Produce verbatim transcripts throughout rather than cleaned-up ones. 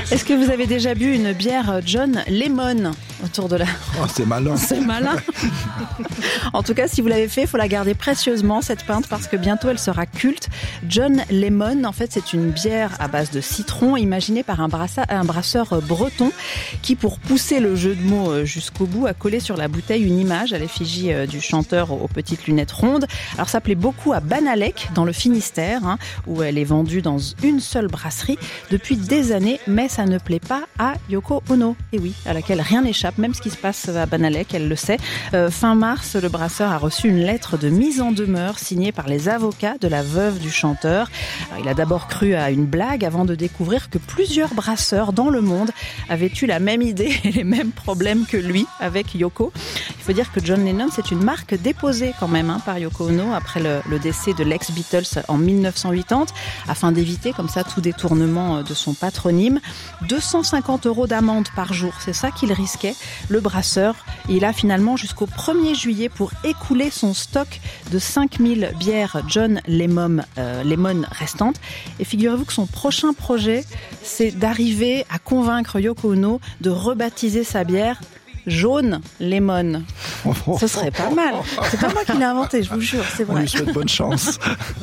Est-ce que vous avez déjà bu une bière John Lemon autour de la... Oh, c'est malin. C'est malin. En tout cas, si vous l'avez fait, il faut la garder précieusement, cette pinte, parce que bientôt elle sera culte. John Lemon, en fait, c'est une bière à base de citron, imaginée par un, brassa, un brasseur breton, qui, pour pousser le jeu de mots jusqu'au bout, a collé sur la bouteille une image à l'effigie du chanteur aux petites lunettes rondes. Alors, ça plaît beaucoup à Banalec, dans le Finistère, hein, où elle est vendue dans une seule brasserie depuis des années, mais ça ne plaît pas à Yoko Ono. Et oui, à laquelle rien n'échappe, même ce qui se passe à Banalec, elle le sait. Euh, fin mars, le brasseur a reçu une lettre de mise en demeure signée par les avocats de la veuve du chanteur. Alors, il a d'abord cru à une blague avant de découvrir que plusieurs brasseurs dans le monde avaient eu la même idée et les mêmes problèmes que lui avec Yoko. Il faut dire que John Lennon, c'est une marque déposée quand même hein, par Yoko Ono après le, le décès de l'ex-Beatles en dix-neuf cent quatre-vingt-dix, afin d'éviter comme ça tout détournement de son patronyme. deux cent cinquante euros d'amende par jour, c'est ça qu'il risquait, le brasseur. Il a finalement jusqu'au premier juillet pour écouler son stock de cinq mille bières John Lemon, euh, Lemon restantes. Et figurez-vous que son prochain projet, c'est d'arriver à convaincre Yoko Ono de rebaptiser sa bière Jaune Lemon. Ce serait pas mal. C'est pas moi qui l'ai inventé, je vous jure, c'est vrai. On lui souhaite bonne chance.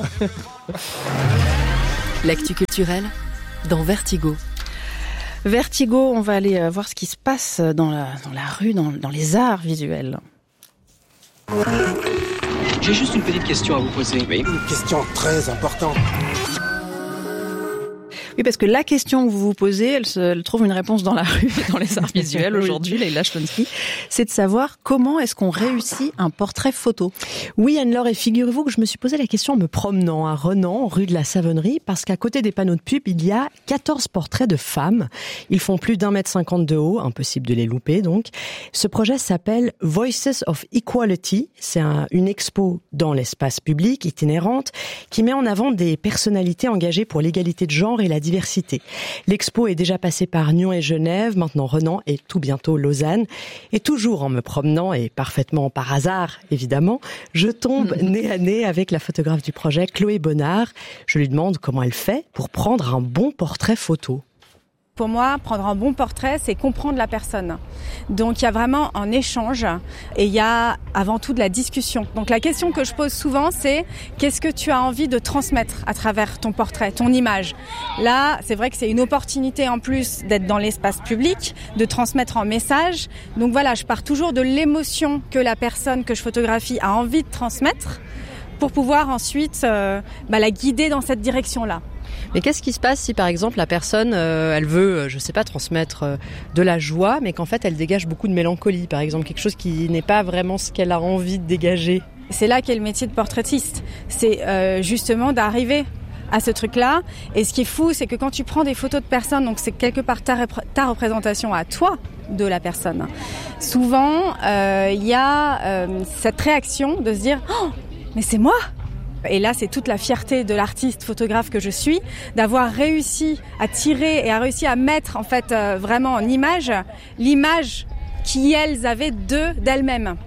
L'actu culturelle dans Vertigo. Vertigo, on va aller voir ce qui se passe dans la, dans la rue, dans, dans les arts visuels. J'ai juste une petite question à vous poser. Oui. Une question très importante. Oui, parce que la question que vous vous posez, elle, se, elle trouve une réponse dans la rue, dans les arts visuels aujourd'hui, Leïla Chlonsky, c'est de savoir comment est-ce qu'on réussit un portrait photo. Oui, Anne-Laure, et figurez-vous que je me suis posé la question en me promenant à Renan, rue de la Savonnerie, parce qu'à côté des panneaux de pub, il y a quatorze portraits de femmes. Ils font plus d'un mètre cinquante de haut, impossible de les louper donc. Ce projet s'appelle Voices of Equality. C'est un, une expo dans l'espace public, itinérante, qui met en avant des personnalités engagées pour l'égalité de genre et la diversité. L'expo est déjà passée par Nyon et Genève, maintenant Renan et tout bientôt Lausanne. Et toujours en me promenant, et parfaitement par hasard évidemment, je tombe mmh. nez à nez avec la photographe du projet, Chloé Bonnard. Je lui demande comment elle fait pour prendre un bon portrait photo. Pour moi, prendre un bon portrait, c'est comprendre la personne. Donc, il y a vraiment un échange et il y a avant tout de la discussion. Donc, la question que je pose souvent, c'est qu'est-ce que tu as envie de transmettre à travers ton portrait, ton image ? Là, c'est vrai que c'est une opportunité en plus d'être dans l'espace public, de transmettre un message. Donc voilà, je pars toujours de l'émotion que la personne que je photographie a envie de transmettre pour pouvoir ensuite euh, bah, la guider dans cette direction-là. Mais qu'est-ce qui se passe si, par exemple, la personne, euh, elle veut, je sais pas, transmettre euh, de la joie, mais qu'en fait, elle dégage beaucoup de mélancolie, par exemple, quelque chose qui n'est pas vraiment ce qu'elle a envie de dégager. C'est là qu'est le métier de portraitiste. C'est euh, justement d'arriver à ce truc-là. Et ce qui est fou, c'est que quand tu prends des photos de personnes, donc c'est quelque part ta, rep- ta représentation à toi de la personne. Souvent, il euh, y a euh, cette réaction de se dire « Oh, mais c'est moi !» Et là, c'est toute la fierté de l'artiste photographe que je suis, d'avoir réussi à tirer et à réussi à mettre en fait euh, vraiment en image l'image qu'elles avaient d'eux, d'elles-mêmes.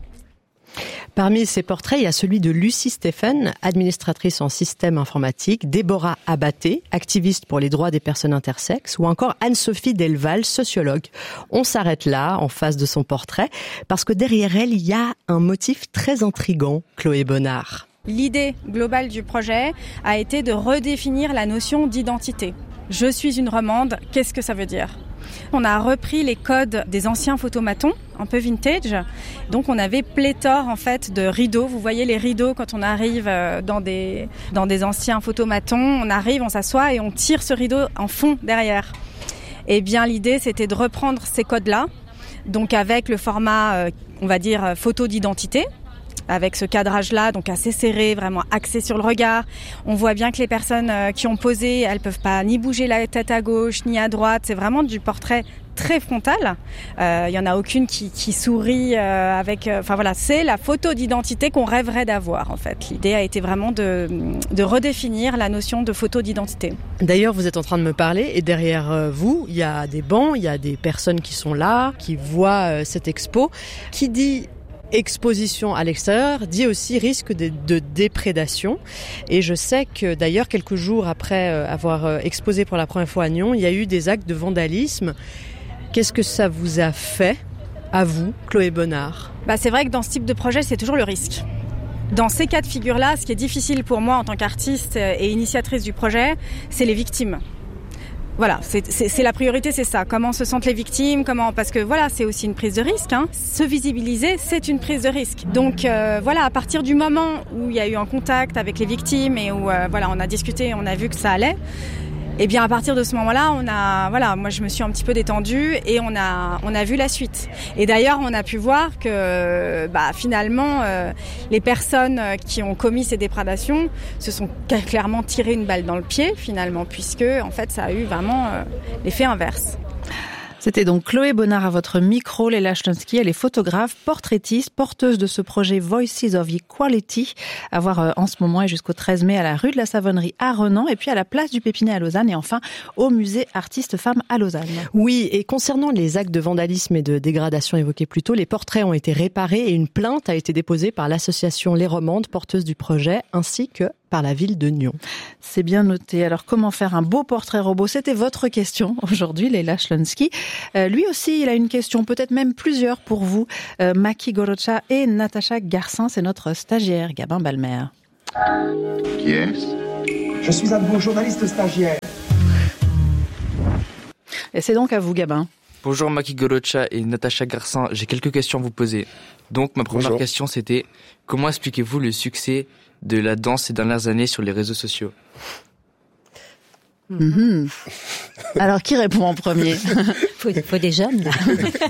Parmi ces portraits, il y a celui de Lucie Stephen, administratrice en système informatique, Déborah Abaté, activiste pour les droits des personnes intersexes, ou encore Anne-Sophie Delval, sociologue. On s'arrête là, en face de son portrait, parce que derrière elle, il y a un motif très intriguant, Chloé Bonnard. L'idée globale du projet a été de redéfinir la notion d'identité. Je suis une romande, qu'est-ce que ça veut dire ? On a repris les codes des anciens photomatons, un peu vintage. Donc on avait pléthore en fait de rideaux. Vous voyez les rideaux quand on arrive dans des, dans des anciens photomatons. On arrive, on s'assoit et on tire ce rideau en fond derrière. Eh bien l'idée c'était de reprendre ces codes-là, donc avec le format, on va dire, photo d'identité. Avec ce cadrage-là, donc assez serré, vraiment axé sur le regard. On voit bien que les personnes qui ont posé, elles peuvent pas ni bouger la tête à gauche ni à droite. C'est vraiment du portrait très frontal. Il euh, y en a aucune qui, qui sourit euh, avec. Enfin euh, voilà, c'est la photo d'identité qu'on rêverait d'avoir en fait. L'idée a été vraiment de, de redéfinir la notion de photo d'identité. D'ailleurs, vous êtes en train de me parler et derrière vous, il y a des bancs, il y a des personnes qui sont là, qui voient euh, cette expo. Qui dit exposition à l'extérieur dit aussi risque de, de déprédation. Et je sais que d'ailleurs, quelques jours après avoir exposé pour la première fois à Nyon, il y a eu des actes de vandalisme. Qu'est-ce que ça vous a fait, à vous, Chloé Bonnard ? Bah, c'est vrai que dans ce type de projet, c'est toujours le risque. Dans ces cas de figure-là, ce qui est difficile pour moi en tant qu'artiste et initiatrice du projet, c'est les victimes. Voilà, c'est, c'est, c'est la priorité, c'est ça. Comment se sentent les victimes, comment, parce que voilà, c'est aussi une prise de risque. Hein. Se visibiliser, c'est une prise de risque. Donc euh, voilà, à partir du moment où il y a eu un contact avec les victimes et où euh, voilà, on a discuté, on a vu que ça allait. Et bien à partir de ce moment-là, on a, voilà, moi je me suis un petit peu détendue et on a, on a vu la suite. Et d'ailleurs, on a pu voir que, bah, finalement, euh, les personnes qui ont commis ces déprédations se sont clairement tiré une balle dans le pied, finalement, puisque en fait, ça a eu vraiment euh, l'effet inverse. C'était donc Chloé Bonnard à votre micro. Léla Chlonsky, elle est photographe, portraitiste, porteuse de ce projet Voices of Equality, à voir en ce moment et jusqu'au treize mai à la rue de la Savonnerie à Renan, et puis à la place du Pépinet à Lausanne, et enfin au musée Artistes Femmes à Lausanne. Oui, et concernant les actes de vandalisme et de dégradation évoqués plus tôt, les portraits ont été réparés et une plainte a été déposée par l'association Les Romandes, porteuse du projet, ainsi que par la ville de Nyon. C'est bien noté. Alors, comment faire un beau portrait robot ? C'était votre question aujourd'hui, Léla Chlonsky. Euh, lui aussi, il a une question, peut-être même plusieurs pour vous. Euh, Maki Gorocha et Natacha Garcin, c'est notre stagiaire, Gabin Balmer. Qui est-ce ? Je suis un de vos journalistes stagiaires. Et c'est donc à vous, Gabin. Bonjour Maki Gorocha et Natacha Garcin, j'ai quelques questions à vous poser. Donc ma première Bonjour. question c'était, comment expliquez-vous le succès de la danse ces dernières années sur les réseaux sociaux ? Mmh. Alors, qui répond en premier ? faut, faut des jeunes, là.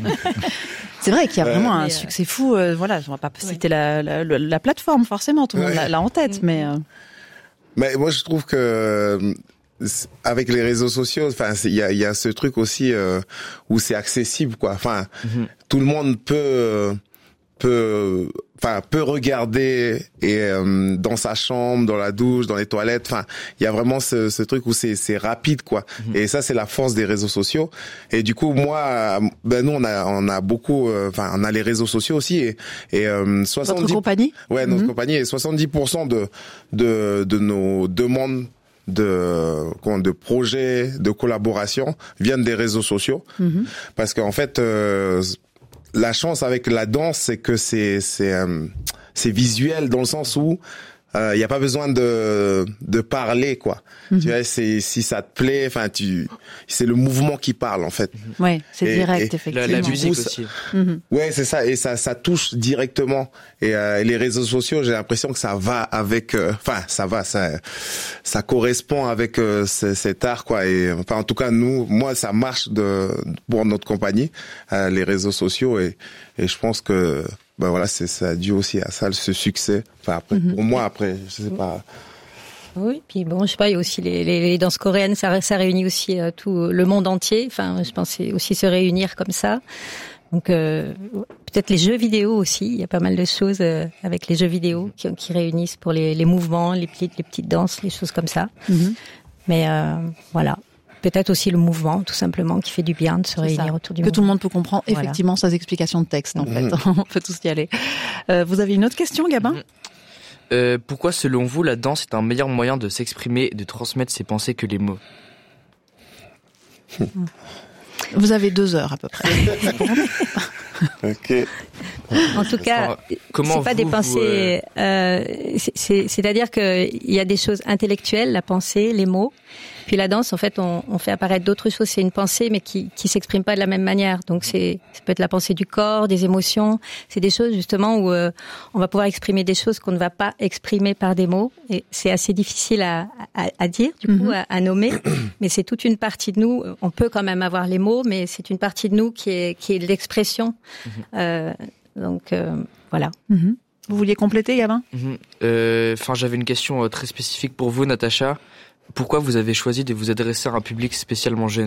C'est vrai qu'il y a vraiment euh, un succès fou. Euh, voilà, on va pas citer ouais. la, la, la, la plateforme, forcément, tout le monde ouais. l'a, l'a en tête, mais... Euh... Mais moi, je trouve que... avec les réseaux sociaux, enfin, il y a, y a ce truc aussi euh, où c'est accessible, quoi. Enfin, mm-hmm. tout le monde peut peut, enfin, peut regarder et euh, dans sa chambre, dans la douche, dans les toilettes. Enfin, il y a vraiment ce, ce truc où c'est c'est rapide, quoi. Mm-hmm. Et ça, c'est la force des réseaux sociaux. Et du coup, moi, ben nous, on a on a beaucoup, enfin, euh, on a les réseaux sociaux aussi et et euh, soixante-dix Votre compagnie. Ouais, notre mm-hmm. compagnie et soixante-dix pour cent de de de nos demandes de de projets de collaboration viennent des réseaux sociaux mmh. parce qu'en fait euh, la chance avec la danse c'est que c'est c'est euh, c'est visuel dans le sens où il euh, y a pas besoin de de parler quoi. Mm-hmm. Tu vois, c'est si ça te plaît, enfin tu c'est le mouvement qui parle en fait. Ouais, c'est et, direct et effectivement. La, la musique aussi. Mm-hmm. Ouais, c'est ça et ça ça touche directement et euh, les réseaux sociaux, j'ai l'impression que ça va avec enfin euh, ça va ça ça correspond avec euh, c- cet art quoi et enfin en tout cas nous moi ça marche de pour notre compagnie euh, les réseaux sociaux et et je pense que ben voilà, c'est ça dû aussi à ça ce succès. Enfin après, mm-hmm. pour moi après, je sais pas. Oui, puis bon, je sais pas, il y a aussi les, les, les danses coréennes, ça, ça réunit aussi euh, tout le monde entier. Enfin, je pense c'est aussi se réunir comme ça. Donc euh, peut-être les jeux vidéo aussi. Il y a pas mal de choses euh, avec les jeux vidéo qui, qui réunissent pour les, les mouvements, les petites, les petites danses, les choses comme ça. Mm-hmm. Mais euh, voilà. Peut-être aussi le mouvement, tout simplement, qui fait du bien de se c'est réunir ça. Autour du que mouvement. Tout le monde peut comprendre voilà. effectivement sans explication de texte, en mmh. fait. On peut tous y aller. Euh, vous avez une autre question, Gabin ? mmh. euh, Pourquoi, selon vous, la danse est un meilleur moyen de s'exprimer et de transmettre ses pensées que les mots ? Vous avez deux heures à peu près. Ok. En tout cas, enfin, c'est pas des pensées. Vous, euh... Euh, c'est, c'est, c'est-à-dire que il y a des choses intellectuelles, la pensée, les mots. Puis la danse, en fait, on, on fait apparaître d'autres choses. C'est une pensée, mais qui qui s'exprime pas de la même manière. Donc c'est, ça peut être la pensée du corps, des émotions. C'est des choses justement où euh, on va pouvoir exprimer des choses qu'on ne va pas exprimer par des mots. Et c'est assez difficile à, à, à dire, du coup, mm-hmm. à, à nommer. Mais c'est toute une partie de nous. On peut quand même avoir les mots, mais c'est une partie de nous qui est qui est l'expression. Mm-hmm. Euh, donc euh, voilà. Mm-hmm. Vous vouliez compléter, Gabin ? Enfin, euh, j'avais une question très spécifique pour vous, Natacha. Pourquoi vous avez choisi de vous adresser à un public spécialement jeune ?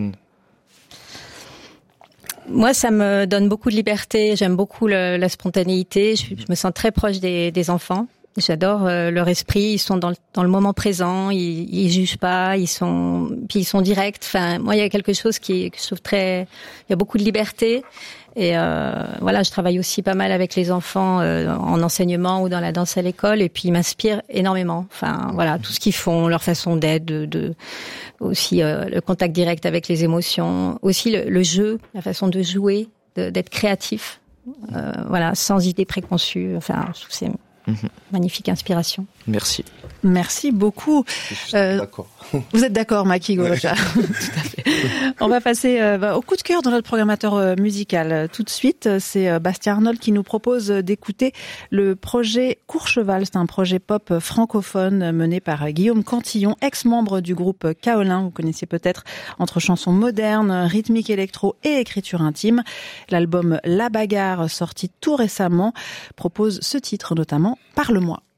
Moi, ça me donne beaucoup de liberté. J'aime beaucoup le, la spontanéité. Je, je me sens très proche des, des enfants. J'adore euh, leur esprit. Ils sont dans le, dans le moment présent. Ils, ils jugent pas. Ils sont, puis ils sont directs. Enfin, moi, il y a quelque chose qui, que je trouve très. Il y a beaucoup de liberté. Et euh, voilà, je travaille aussi pas mal avec les enfants euh, en enseignement ou dans la danse à l'école. Et puis ils m'inspirent énormément. Enfin, voilà, tout ce qu'ils font, leur façon d'être, de, de aussi euh, le contact direct avec les émotions, aussi le, le jeu, la façon de jouer, de, d'être créatif. Euh, voilà, sans idée préconçue. Enfin, je trouve que c'est Mmh. magnifique inspiration. Merci. Merci beaucoup. Je suis euh, d'accord. Vous êtes d'accord, Maki Golocha. Tout à fait. On va passer euh, au coup de cœur de notre programmateur euh, musical. Tout de suite, c'est euh, Bastien Arnold qui nous propose d'écouter le projet Courcheval. C'est un projet pop francophone mené par Guillaume Cantillon, ex-membre du groupe Kaolin. Vous connaissez peut-être entre chansons modernes, rythmique électro et écriture intime. L'album La Bagarre, sorti tout récemment, propose ce titre notamment. Parle-moi.